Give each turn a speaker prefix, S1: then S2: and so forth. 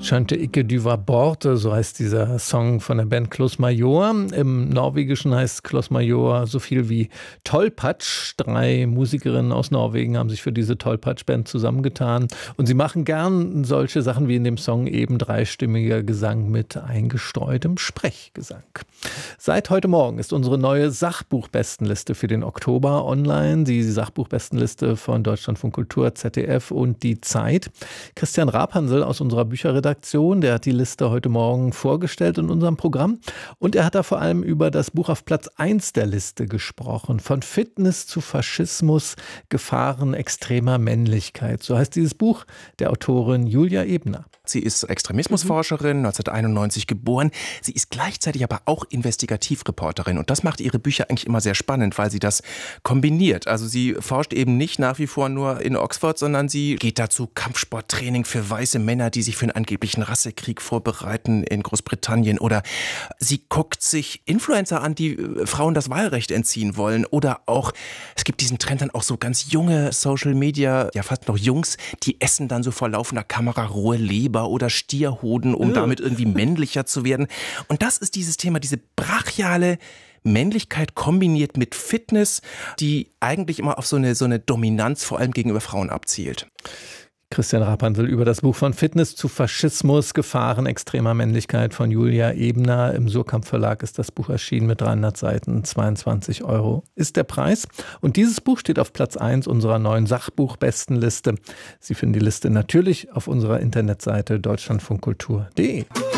S1: Skjønte ikke du var borte, so heißt dieser Song von der Band Kloss Major. Im Norwegischen heißt Kloss Major so viel wie Tollpatsch. 3 Musikerinnen aus Norwegen haben sich für diese Tollpatsch-Band zusammengetan. Und sie machen gern solche Sachen wie in dem Song eben dreistimmiger Gesang mit eingestreutem Sprechgesang. Seit heute Morgen ist unsere neue Sachbuchbestenliste für den Oktober online. Die Sachbuchbestenliste von Deutschlandfunk Kultur, ZDF und Die Zeit. Christian Rapansel aus unserer Bücherredaktion, der hat die Liste heute Morgen vorgestellt in unserem Programm. Und er hat da vor allem über das Buch auf Platz 1 der Liste gesprochen. Von Fitness zu Faschismus, Gefahren extremer Männlichkeit. So heißt dieses Buch der Autorin Julia Ebner.
S2: Sie ist Extremismusforscherin, 1991 geboren. Sie ist gleichzeitig aber auch Investigativreporterin. Und das macht ihre Bücher eigentlich immer sehr spannend, weil sie das kombiniert. Also sie forscht eben nicht nach wie vor nur in Oxford, sondern sie geht dazu Kampfsporttraining für weiße Männer, die sich für einen angeblichen Rassekrieg vorbereiten in Großbritannien. Oder sie guckt sich Influencer an, die Frauen das Wahlrecht entziehen wollen. Oder auch, es gibt diesen Trend dann auch so ganz junge Social Media, ja fast noch Jungs, die essen dann so vor laufender Kamera rohe Leber oder Stierhoden, um damit irgendwie männlicher zu werden. Und das ist dieses Thema, diese brachiale Männlichkeit kombiniert mit Fitness, die eigentlich immer auf so eine Dominanz vor allem gegenüber Frauen abzielt.
S1: Christian Rapansel über das Buch von Fitness zu Faschismus, Gefahren extremer Männlichkeit von Julia Ebner. Im Surkamp Verlag ist das Buch erschienen mit 300 Seiten. 22 € ist der Preis. Und dieses Buch steht auf Platz 1 unserer neuen Sachbuchbestenliste. Sie finden die Liste natürlich auf unserer Internetseite deutschlandfunkkultur.de.